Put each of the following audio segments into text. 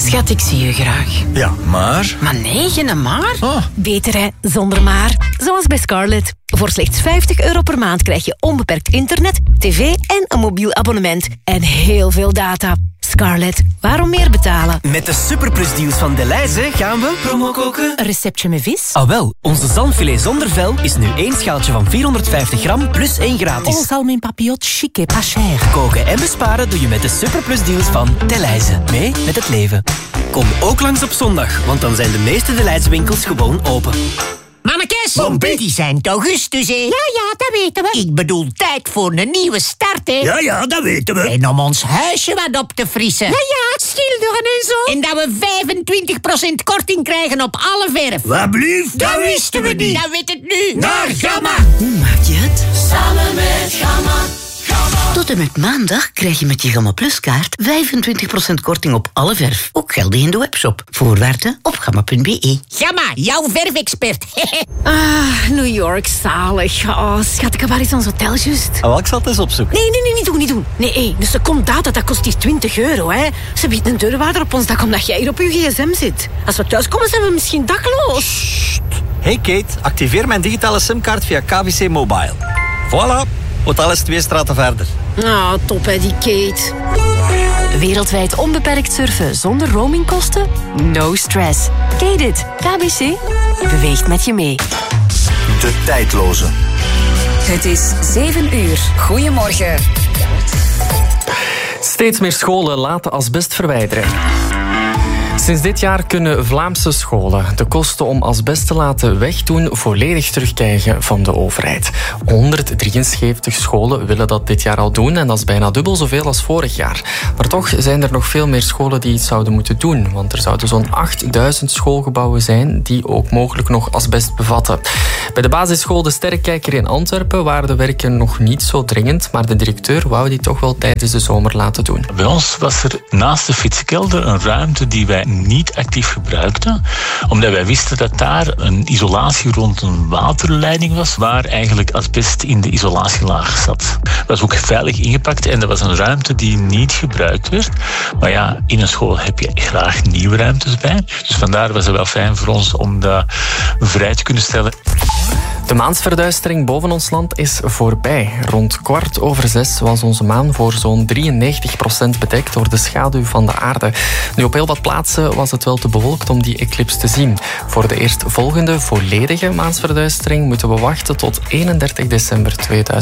Schat, ik zie je graag. Ja, maar... Maar nee, geen maar. Oh. Beter hè, zonder maar. Zoals bij Scarlett. Voor slechts €50 per maand krijg je onbeperkt internet, tv en een mobiel abonnement. En heel veel data. Scarlett, waarom meer betalen? Met de superplusdeals van Delhaize gaan we promo koken. Een receptje met vis? Ah wel, onze zalmfilet zonder vel is nu 1 schaaltje van 450 gram plus 1 gratis. Oh, salme in papillote chic et pas cher. Koken en besparen doe je met de superplusdeals van Delhaize. Mee met het leven. Kom ook langs op zondag, want dan zijn de meeste Delhaize winkels gewoon open. Mannekes, Bompie. die zijn augustus, hè? Ja, dat weten we. Ik bedoel, tijd voor een nieuwe start, hè? Ja, dat weten we. En om ons huisje wat op te frissen. Ja, schilderen en zo. En dat we 25% korting krijgen op alle verf. Wat blieft, dat wisten we niet. Dat weet het nu. Naar Gamma. Hoe maak je het? Samen met Gamma. Tot en met maandag krijg je met je Gamma Plus kaart 25% korting op alle verf. Ook geldig in de webshop. Voorwaarden op gamma.be. Gamma, jouw verfexpert. New York, zalig. Oh, schat, waar is ons hotel juist? Ik zal het eens opzoeken. Nee, niet doen. Nee, een seconde data, dat kost hier €20, hè. Ze biedt een deurwaarder op ons dak omdat jij hier op je gsm zit. Als we thuiskomen zijn we misschien dakloos. Hey Kate, activeer mijn digitale simkaart via KBC Mobile. Voilà, hotel is 2 straten verder. Ah, top hè, die Kate. Wereldwijd onbeperkt surfen zonder roamingkosten? No stress. Kate it. KBC beweegt met je mee. De tijdloze. Het is 7 uur. Goedemorgen. Steeds meer scholen laten asbest verwijderen. Sinds dit jaar kunnen Vlaamse scholen de kosten om asbest te laten wegdoen volledig terugkrijgen van de overheid. 173 scholen willen dat dit jaar al doen en dat is bijna dubbel zoveel als vorig jaar. Maar toch zijn er nog veel meer scholen die iets zouden moeten doen, want er zouden zo'n 8000 schoolgebouwen zijn die ook mogelijk nog asbest bevatten. Bij de basisschool De Sterrekijker in Antwerpen waren de werken nog niet zo dringend, maar de directeur wou die toch wel tijdens de zomer laten doen. Bij ons was er naast de fietskelder een ruimte die wij niet actief gebruikten, omdat wij wisten dat daar een isolatie rond een waterleiding was, waar eigenlijk asbest in de isolatielaag zat. Dat was ook veilig ingepakt en dat was een ruimte die niet gebruikt werd. Maar ja, in een school heb je graag nieuwe ruimtes bij. Dus vandaar was het wel fijn voor ons om dat vrij te kunnen stellen. De maansverduistering boven ons land is voorbij. Rond 6:15 was onze maan voor zo'n 93% bedekt door de schaduw van de aarde. Nu, op heel wat plaatsen was het wel te bewolkt om die eclips te zien. Voor de eerstvolgende volledige maansverduistering moeten we wachten tot 31 december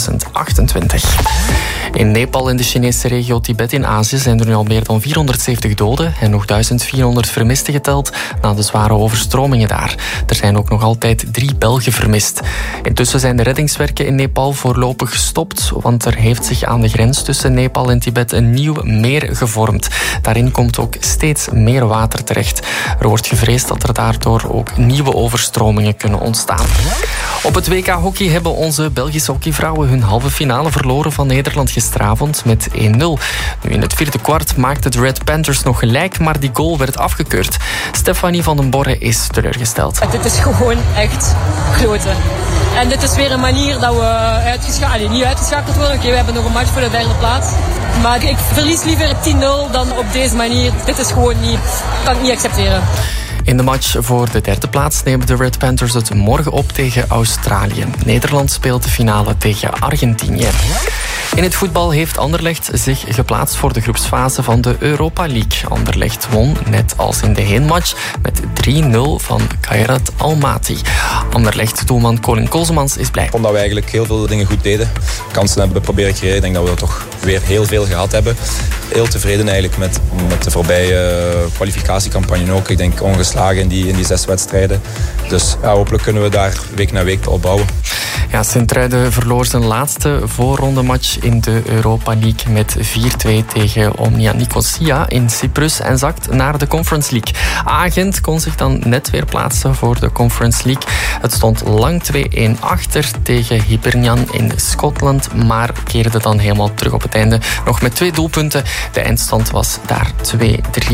2028. In Nepal in de Chinese regio Tibet in Azië zijn er nu al meer dan 470 doden en nog 1400 vermisten geteld na de zware overstromingen daar. Er zijn ook nog altijd 3 Belgen vermist. Intussen zijn de reddingswerken in Nepal voorlopig gestopt, want er heeft zich aan de grens tussen Nepal en Tibet een nieuw meer gevormd. Daarin komt ook steeds meer water terecht. Er wordt gevreesd dat er daardoor ook nieuwe overstromingen kunnen ontstaan. Op het WK hockey hebben onze Belgische hockeyvrouwen hun halve finale verloren van Nederland gisteravond met 1-0. Nu, in het vierde kwart maakten de Red Panthers nog gelijk, maar die goal werd afgekeurd. Stefanie van den Borre is teleurgesteld. Dit is gewoon echt kloten. En dit is weer een manier dat we niet uitgeschakeld worden. Oké, we hebben nog een match voor de 3e plaats. Maar ik verlies liever 10-0 dan op deze manier. Dit is gewoon niet... kan ik niet accepteren. In de match voor de 3e plaats nemen de Red Panthers het morgen op tegen Australië. Nederland speelt de finale tegen Argentinië. In het voetbal heeft Anderlecht zich geplaatst voor de groepsfase van de Europa League. Anderlecht won, net als in de heenmatch, met 3-0 van Khairat Almaty. Anderlecht-doelman Colin Kozemans is blij. Ik vond dat we eigenlijk heel veel dingen goed deden. Kansen hebben we proberen te creëren. Ik denk dat we er toch weer heel veel gehad hebben. Heel tevreden eigenlijk met de voorbije kwalificatiecampagne ook. Ik denk ongeslagen in die 6 wedstrijden. Dus ja, hopelijk kunnen we daar week na week op bouwen. Ja, Sint-Truiden verloor zijn laatste voorrondematch in de Europa League met 4-2 tegen Omnia Nicosia in Cyprus en zakt naar de Conference League. Agent kon zich dan net weer plaatsen voor de Conference League. Het stond lang 2-1 achter tegen Hibernian in Schotland, maar keerde dan helemaal terug op het einde. Nog met 2 doelpunten. De eindstand was daar 2-3.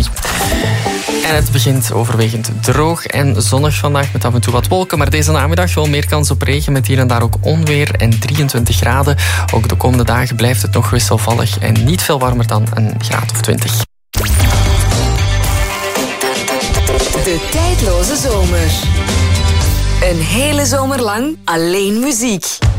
En het begint overwegend droog en zonnig vandaag met af en toe wat wolken. Maar deze namiddag wel meer kans op regen met hier en daar ook onweer en 23 graden. Ook de komende dagen blijft het nog wisselvallig en niet veel warmer dan een graad of 20. De tijdloze zomer. Een hele zomer lang alleen muziek.